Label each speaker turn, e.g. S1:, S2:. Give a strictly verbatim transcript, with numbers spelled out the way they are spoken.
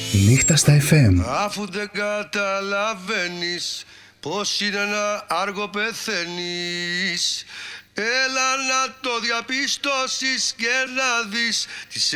S1: Νύχτα στα εφ εμ.
S2: Αφού δεν καταλαβαίνεις πως είναι ένα άργο πεθαίνεις, έλα να το διαπιστώσεις και να δεις τις